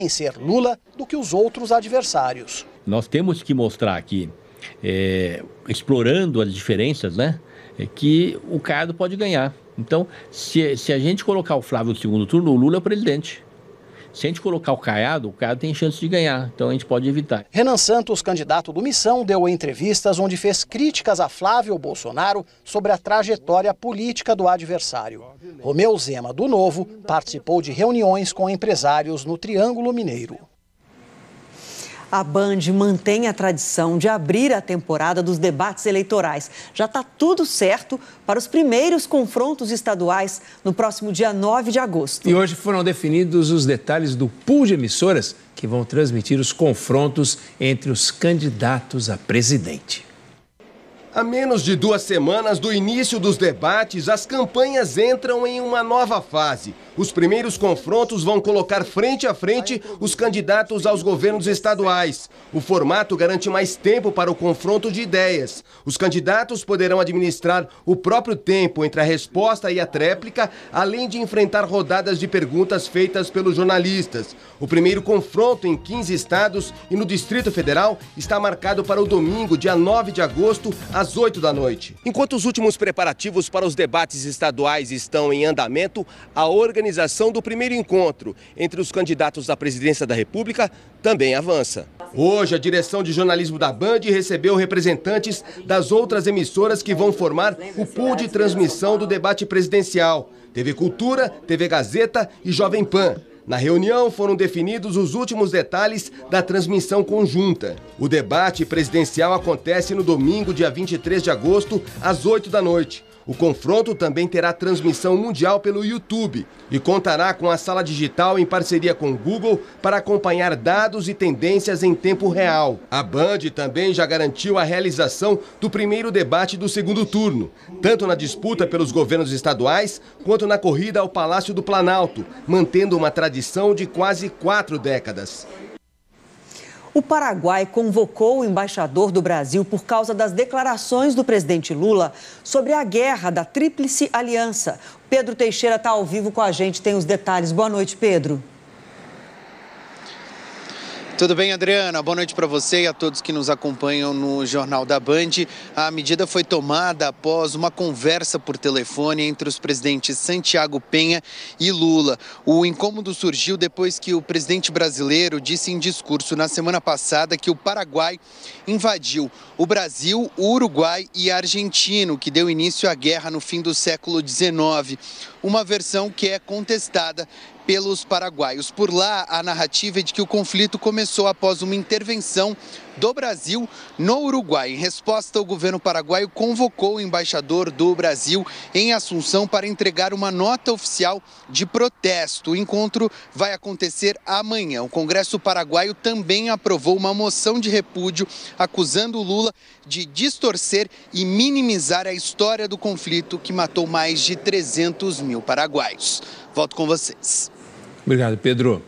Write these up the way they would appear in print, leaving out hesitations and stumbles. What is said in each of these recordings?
vencer Lula do que os outros adversários. Nós temos que mostrar aqui, explorando as diferenças, né, que o Caiado pode ganhar. Então, se a gente colocar o Flávio no segundo turno, o Lula é o presidente. Se a gente colocar o Caiado tem chance de ganhar, então a gente pode evitar. Renan Santos, candidato do Missão, deu entrevistas onde fez críticas a Flávio Bolsonaro sobre a trajetória política do adversário. Romeu Zema, do Novo, participou de reuniões com empresários no Triângulo Mineiro. A Band mantém a tradição de abrir a temporada dos debates eleitorais. Já está tudo certo para os primeiros confrontos estaduais no próximo dia 9 de agosto. E hoje foram definidos os detalhes do pool de emissoras que vão transmitir os confrontos entre os candidatos a presidente. A menos de 2 semanas do início dos debates, as campanhas entram em uma nova fase. Os primeiros confrontos vão colocar frente a frente os candidatos aos governos estaduais. O formato garante mais tempo para o confronto de ideias. Os candidatos poderão administrar o próprio tempo entre a resposta e a tréplica, além de enfrentar rodadas de perguntas feitas pelos jornalistas. O primeiro confronto em 15 estados e no Distrito Federal está marcado para o domingo, dia 9 de agosto, às 8 da noite. Enquanto os últimos preparativos para os debates estaduais estão em andamento, a organização do primeiro encontro entre os candidatos à presidência da República também avança. Hoje, a direção de jornalismo da Band recebeu representantes das outras emissoras que vão formar o pool de transmissão do debate presidencial: TV Cultura, TV Gazeta e Jovem Pan. Na reunião foram definidos os últimos detalhes da transmissão conjunta. O debate presidencial acontece no domingo, dia 23 de agosto, às 8 da noite. O confronto também terá transmissão mundial pelo YouTube e contará com a sala digital em parceria com o Google para acompanhar dados e tendências em tempo real. A Band também já garantiu a realização do primeiro debate do segundo turno, tanto na disputa pelos governos estaduais quanto na corrida ao Palácio do Planalto, mantendo uma tradição de quase 4 décadas. O Paraguai convocou o embaixador do Brasil por causa das declarações do presidente Lula sobre a guerra da Tríplice Aliança. Pedro Teixeira está ao vivo com a gente, tem os detalhes. Boa noite, Pedro. Tudo bem, Adriana? Boa noite para você e a todos que nos acompanham no Jornal da Band. A medida foi tomada após uma conversa por telefone entre os presidentes Santiago Penha e Lula. O incômodo surgiu depois que o presidente brasileiro disse em discurso na semana passada que o Paraguai invadiu o Brasil, o Uruguai e a Argentina, que deu início à guerra no fim do século XIX. Uma versão que é contestada pelos paraguaios. Por lá, a narrativa é de que o conflito começou após uma intervenção do Brasil no Uruguai. Em resposta, o governo paraguaio convocou o embaixador do Brasil em Assunção para entregar uma nota oficial de protesto. O encontro vai acontecer amanhã. O Congresso paraguaio também aprovou uma moção de repúdio acusando o Lula de distorcer e minimizar a história do conflito que matou mais de 300 mil paraguaios. Volto com vocês. Obrigado, Pedro.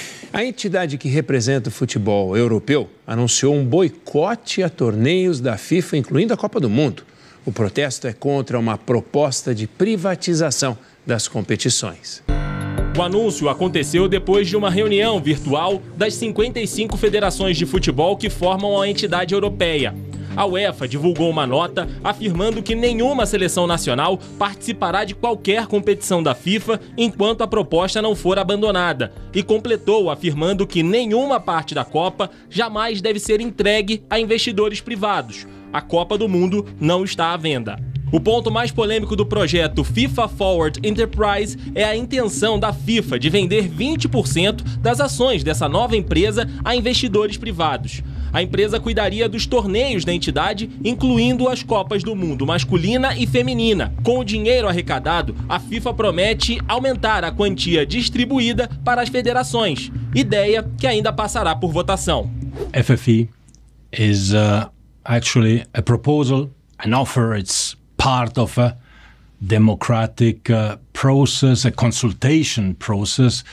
A entidade que representa o futebol europeu anunciou um boicote a torneios da FIFA, incluindo a Copa do Mundo. O protesto é contra uma proposta de privatização das competições. O anúncio aconteceu depois de uma reunião virtual das 55 federações de futebol que formam a entidade europeia. A UEFA divulgou uma nota afirmando que nenhuma seleção nacional participará de qualquer competição da FIFA enquanto a proposta não for abandonada, e completou afirmando que nenhuma parte da Copa jamais deve ser entregue a investidores privados. A Copa do Mundo não está à venda. O ponto mais polêmico do projeto FIFA Forward Enterprise é a intenção da FIFA de vender 20% das ações dessa nova empresa a investidores privados. A empresa cuidaria dos torneios da entidade, incluindo as Copas do Mundo masculina e feminina. Com o dinheiro arrecadado, a FIFA promete aumentar a quantia distribuída para as federações, ideia que ainda passará por votação. FFE is actually a proposal, an offer. It's part of a democratic process, a consultation process,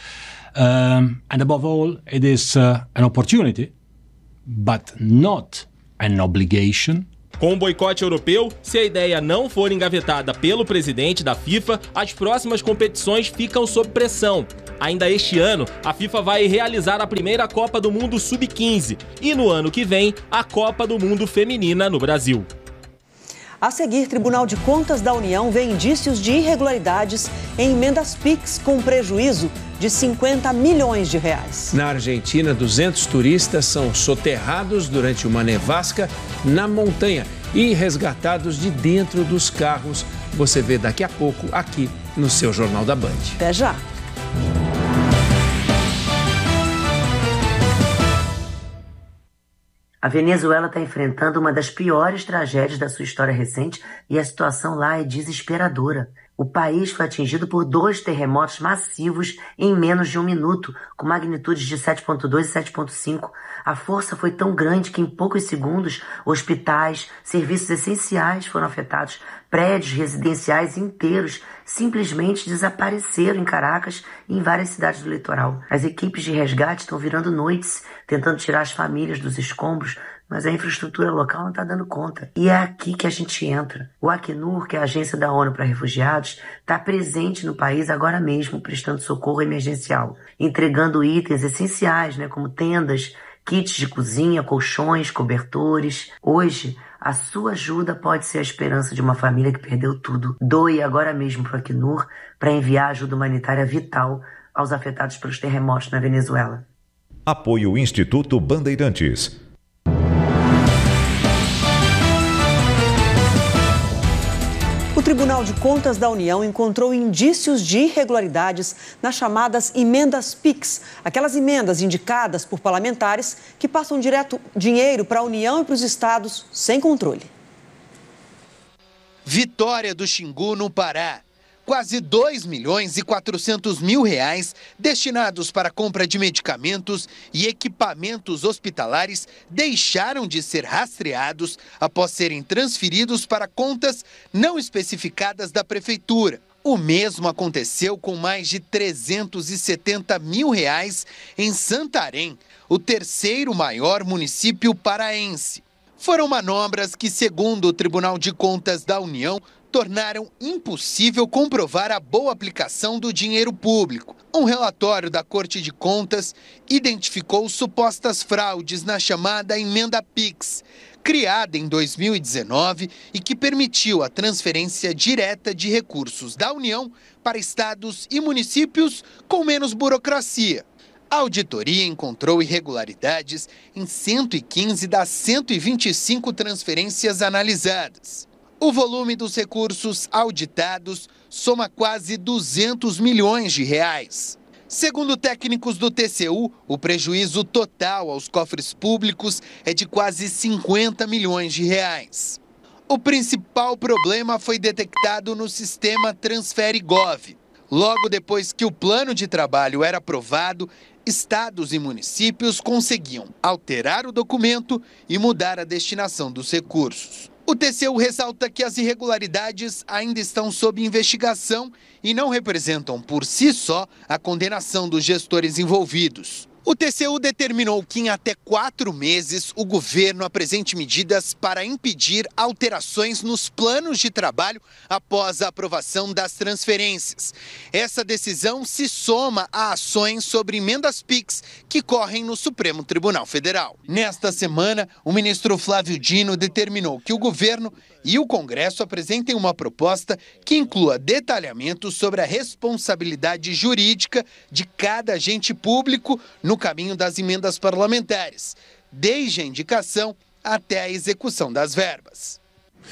and above all, it is an opportunity, but not an obligation, Com o boicote europeu, se a ideia não for engavetada pelo presidente da FIFA, as próximas competições ficam sob pressão. Ainda este ano, a FIFA vai realizar a primeira Copa do Mundo Sub-15 e no ano que vem, a Copa do Mundo Feminina no Brasil. A seguir, Tribunal de Contas da União vê indícios de irregularidades em emendas PIX com prejuízo de 50 milhões de reais. Na Argentina, 200 turistas são soterrados durante uma nevasca na montanha e resgatados de dentro dos carros. Você vê daqui a pouco aqui no seu Jornal da Band. Até já! A Venezuela está enfrentando uma das piores tragédias da sua história recente e a situação lá é desesperadora. O país foi atingido por 2 terremotos massivos em menos de 1 minuto, com magnitudes de 7,2 e 7,5. A força foi tão grande que em poucos segundos, hospitais, serviços essenciais foram afetados. Prédios residenciais inteiros simplesmente desapareceram em Caracas e em várias cidades do litoral. As equipes de resgate estão virando noites, tentando tirar as famílias dos escombros, mas a infraestrutura local não está dando conta. E é aqui que a gente entra. O Acnur, que é a agência da ONU para refugiados, está presente no país agora mesmo, prestando socorro emergencial, entregando itens essenciais, como tendas, kits de cozinha, colchões, cobertores. Hoje, a sua ajuda pode ser a esperança de uma família que perdeu tudo. Doe agora mesmo para o Acnur para enviar ajuda humanitária vital aos afetados pelos terremotos na Venezuela. Apoio Instituto Bandeirantes. O Tribunal de Contas da União encontrou indícios de irregularidades nas chamadas emendas PIX, aquelas emendas indicadas por parlamentares que passam direto dinheiro para a União e para os estados sem controle. Vitória do Xingu, no Pará. Quase 2 milhões e 400 mil reais destinados para a compra de medicamentos e equipamentos hospitalares deixaram de ser rastreados após serem transferidos para contas não especificadas da prefeitura. O mesmo aconteceu com mais de 370 mil reais em Santarém, o terceiro maior município paraense. Foram manobras que, segundo o Tribunal de Contas da União, tornaram impossível comprovar a boa aplicação do dinheiro público. Um relatório da Corte de Contas identificou supostas fraudes na chamada emenda PIX, criada em 2019 e que permitiu a transferência direta de recursos da União para estados e municípios com menos burocracia. A auditoria encontrou irregularidades em 115 das 125 transferências analisadas. O volume dos recursos auditados soma quase 200 milhões de reais. Segundo técnicos do TCU, o prejuízo total aos cofres públicos é de quase 50 milhões de reais. O principal problema foi detectado no sistema Transfere-Gov. Logo depois que o plano de trabalho era aprovado, estados e municípios conseguiam alterar o documento e mudar a destinação dos recursos. O TCU ressalta que as irregularidades ainda estão sob investigação e não representam por si só a condenação dos gestores envolvidos. O TCU determinou que em até 4 meses o governo apresente medidas para impedir alterações nos planos de trabalho após a aprovação das transferências. Essa decisão se soma a ações sobre emendas PIX que correm no Supremo Tribunal Federal. Nesta semana, o ministro Flávio Dino determinou que o governo e o Congresso apresentem uma proposta que inclua detalhamentos sobre a responsabilidade jurídica de cada agente público no caminho das emendas parlamentares, desde a indicação até a execução das verbas.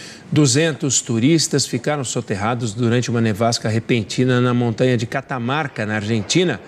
200 turistas ficaram soterrados durante uma nevasca repentina na montanha de Catamarca, na Argentina,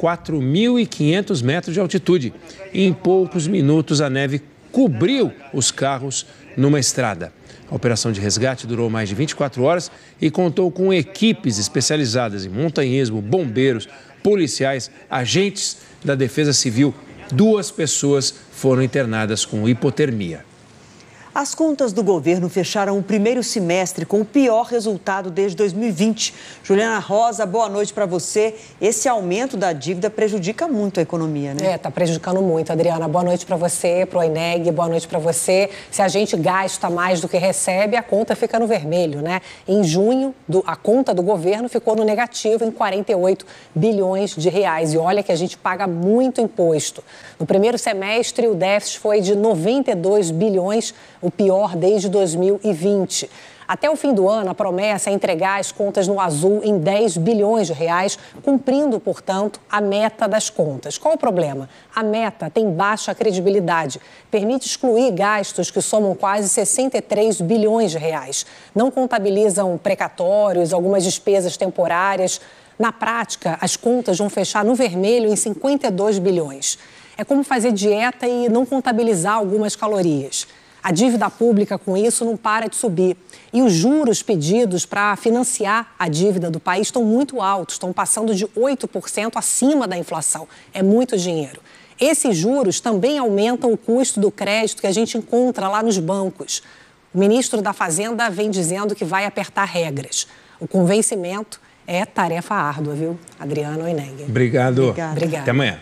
4.500 metros de altitude. Em poucos minutos, a neve cobriu os carros numa estrada. A operação de resgate durou mais de 24 horas e contou com equipes especializadas em montanhismo, bombeiros, policiais, agentes da Defesa Civil. 2 pessoas foram internadas com hipotermia. As contas do governo fecharam o primeiro semestre com o pior resultado desde 2020. Juliana Rosa, boa noite para você. Esse aumento da dívida prejudica muito a economia, né? Está prejudicando muito, Adriana. Boa noite para você, para o INEG, boa noite para você. Se a gente gasta mais do que recebe, a conta fica no vermelho, né? Em junho, a conta do governo ficou no negativo em 48 bilhões de reais. E olha que a gente paga muito imposto. No primeiro semestre, o déficit foi de 92 bilhões, o pior desde 2020. Até o fim do ano, a promessa é entregar as contas no azul em 10 bilhões de reais, cumprindo, portanto, a meta das contas. Qual o problema? A meta tem baixa credibilidade, permite excluir gastos que somam quase 63 bilhões de reais. Não contabilizam precatórios, algumas despesas temporárias. Na prática, as contas vão fechar no vermelho em 52 bilhões. É como fazer dieta e não contabilizar algumas calorias. A dívida pública, com isso, não para de subir. E os juros pedidos para financiar a dívida do país estão muito altos, estão passando de 8% acima da inflação. É muito dinheiro. Esses juros também aumentam o custo do crédito que a gente encontra lá nos bancos. O ministro da Fazenda vem dizendo que vai apertar regras. O convencimento é tarefa árdua, viu? Adriana Oineg. Obrigado. Obrigada. Até amanhã.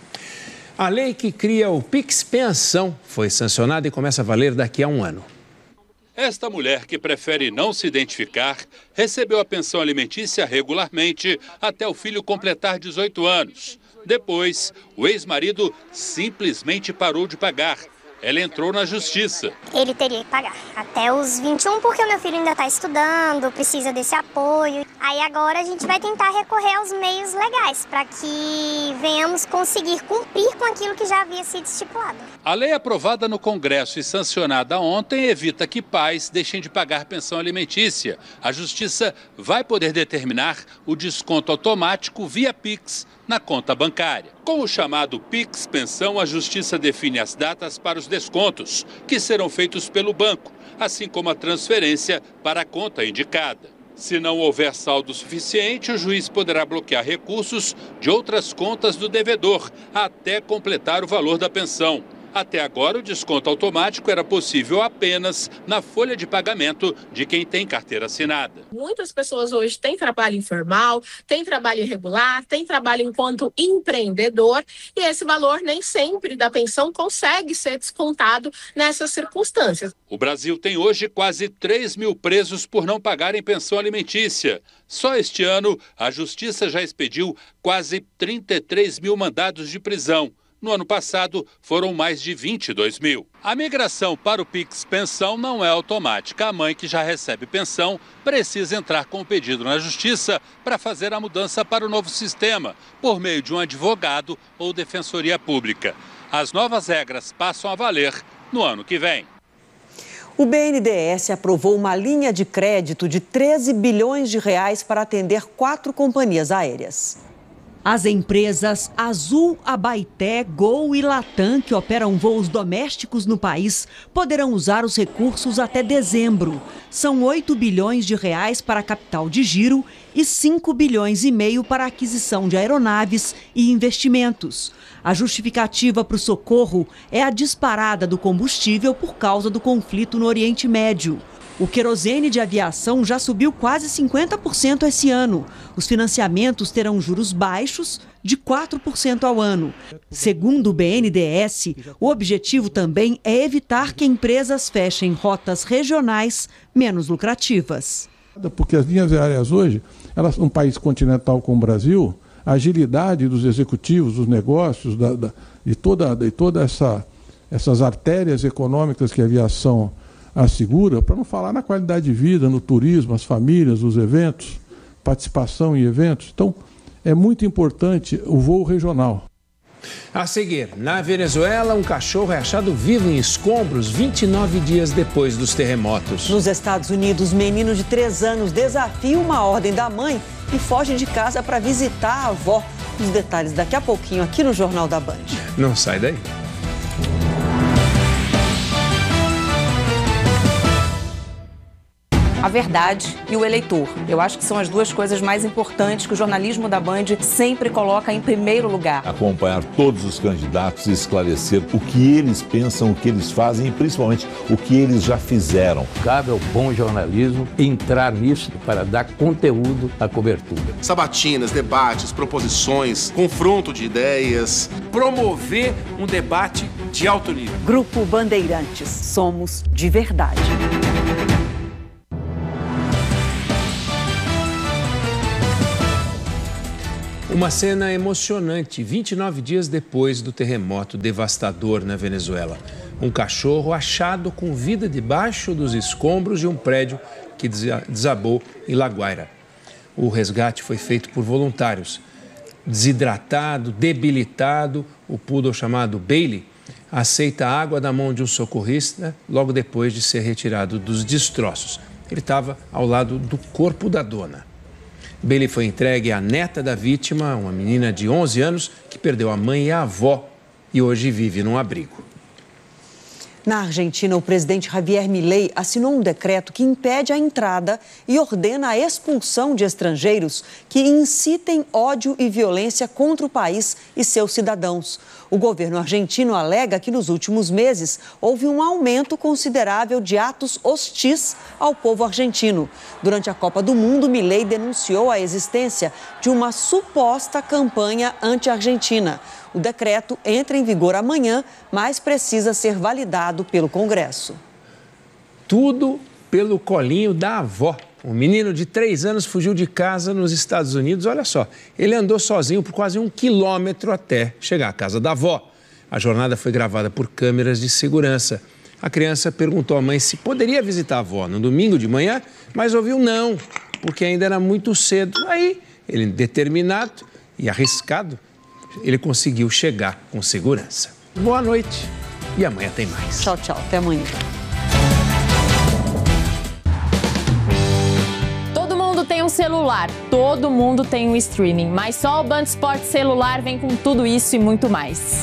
A lei que cria o Pix Pensão foi sancionada e começa a valer daqui a um ano. Esta mulher, que prefere não se identificar, recebeu a pensão alimentícia regularmente até o filho completar 18 anos. Depois, o ex-marido simplesmente parou de pagar. Ela entrou na justiça. Ele teria que pagar até os 21, porque o meu filho ainda está estudando, precisa desse apoio. Aí agora a gente vai tentar recorrer aos meios legais para que venhamos conseguir cumprir com aquilo que já havia sido estipulado. A lei aprovada no Congresso e sancionada ontem evita que pais deixem de pagar pensão alimentícia. A Justiça vai poder determinar o desconto automático via Pix na conta bancária. Com o chamado Pix Pensão, a Justiça define as datas para os descontos, que serão feitos pelo banco, assim como a transferência para a conta indicada. Se não houver saldo suficiente, o juiz poderá bloquear recursos de outras contas do devedor até completar o valor da pensão. Até agora, o desconto automático era possível apenas na folha de pagamento de quem tem carteira assinada. Muitas pessoas hoje têm trabalho informal, têm trabalho irregular, têm trabalho enquanto empreendedor e esse valor nem sempre da pensão consegue ser descontado nessas circunstâncias. O Brasil tem hoje quase 3 mil presos por não pagarem pensão alimentícia. Só este ano, a Justiça já expediu quase 33 mil mandados de prisão. No ano passado, foram mais de 22 mil. A migração para o Pix Pensão não é automática. A mãe que já recebe pensão precisa entrar com o pedido na Justiça para fazer a mudança para o novo sistema, por meio de um advogado ou defensoria pública. As novas regras passam a valer no ano que vem. O BNDES aprovou uma linha de crédito de 13 bilhões de reais para atender 4 companhias aéreas. As empresas Azul, Abaeté, Gol e Latam, que operam voos domésticos no país, poderão usar os recursos até dezembro. São 8 bilhões de reais para capital de giro e 5 bilhões e meio para aquisição de aeronaves e investimentos. A justificativa para o socorro é a disparada do combustível por causa do conflito no Oriente Médio. O querosene de aviação já subiu quase 50% esse ano. Os financiamentos terão juros baixos de 4% ao ano. Segundo o BNDES, o objetivo também é evitar que empresas fechem rotas regionais menos lucrativas. Porque as linhas aéreas hoje, elas, num país continental como o Brasil, a agilidade dos executivos, dos negócios, de toda essas artérias econômicas que a aviação assegura, para não falar na qualidade de vida, no turismo, as famílias, os eventos, participação em eventos. Então, é muito importante o voo regional. A seguir, na Venezuela, um cachorro é achado vivo em escombros 29 dias depois dos terremotos. Nos Estados Unidos, menino de 3 anos desafia uma ordem da mãe e foge de casa para visitar a avó. Os detalhes daqui a pouquinho aqui no Jornal da Band. Não sai daí. a verdade e o eleitor. Eu acho que são as duas coisas mais importantes que o jornalismo da Band sempre coloca em primeiro lugar. Acompanhar todos os candidatos e esclarecer o que eles pensam, o que eles fazem e principalmente o que eles já fizeram. Cabe ao bom jornalismo entrar nisso para dar conteúdo à cobertura. Sabatinas, debates, proposições, confronto de ideias. Promover um debate de alto nível. Grupo Bandeirantes. Somos de verdade. Uma cena emocionante, 29 dias depois do terremoto devastador na Venezuela. Um cachorro achado com vida debaixo dos escombros de um prédio que desabou em La Guaira. O resgate foi feito por voluntários. Desidratado, debilitado, o poodle chamado Bailey aceita a água da mão de um socorrista logo depois de ser retirado dos destroços. Ele estava ao lado do corpo da dona. Bailey foi entregue à neta da vítima, uma menina de 11 anos que perdeu a mãe e a avó e hoje vive num abrigo. Na Argentina, o presidente Javier Milei assinou um decreto que impede a entrada e ordena a expulsão de estrangeiros que incitem ódio e violência contra o país e seus cidadãos. O governo argentino alega que nos últimos meses houve um aumento considerável de atos hostis ao povo argentino. Durante a Copa do Mundo, Milei denunciou a existência de uma suposta campanha anti-argentina. O decreto entra em vigor amanhã, mas precisa ser validado pelo Congresso. Tudo pelo colinho da avó. Um menino de 3 anos fugiu de casa nos Estados Unidos. Olha só, ele andou sozinho por quase 1 quilômetro até chegar à casa da avó. A jornada foi gravada por câmeras de segurança. A criança perguntou à mãe se poderia visitar a avó no domingo de manhã, mas ouviu não, porque ainda era muito cedo. Aí, ele, determinado e arriscado, ele conseguiu chegar com segurança. Boa noite e amanhã tem mais. Tchau, tchau. Até amanhã. Todo mundo tem um celular, todo mundo tem um streaming, mas só o Band Esportes Celular vem com tudo isso e muito mais.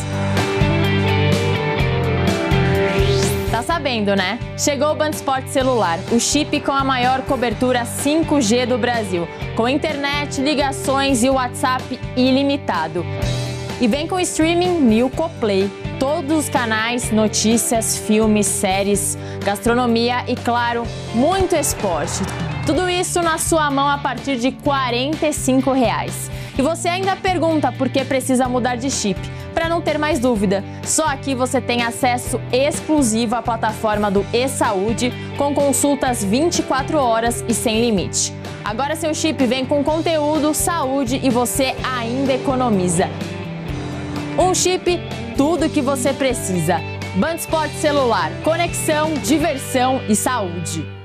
Tá sabendo, né? Chegou o Band Esportes Celular, o chip com a maior cobertura 5G do Brasil, com internet, ligações e WhatsApp ilimitado. E vem com streaming Nilco Play, todos os canais, notícias, filmes, séries, gastronomia e, claro, muito esporte. Tudo isso na sua mão a partir de R$ 45. E você ainda pergunta por que precisa mudar de chip. Para não ter mais dúvida, só aqui você tem acesso exclusivo à plataforma do eSaúde, com consultas 24 horas e sem limite. Agora seu chip vem com conteúdo, saúde e você ainda economiza. Um chip, tudo que você precisa. Band Esportes Celular, conexão, diversão e saúde.